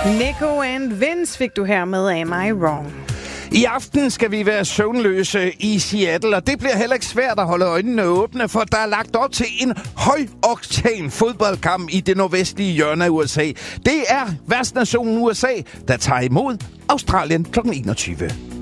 Nico and Vince fik du her med Am I Wrong? I aften skal vi være søvnløse i Seattle, og det bliver heller ikke svært at holde øjnene åbne, for der er lagt op til en højoktan fodboldkamp i det nordvestlige hjørne af USA. Det er værtsnationen USA, der tager imod Australien kl. 21.